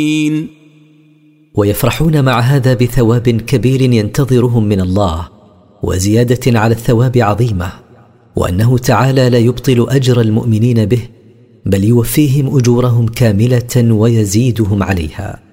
ويفرحون مع هذا بثواب كبير ينتظرهم من الله، وزيادة على الثواب عظيمة، وأنه تعالى لا يبطل أجر المؤمنين به، بل يوفيهم أجورهم كاملة ويزيدهم عليها.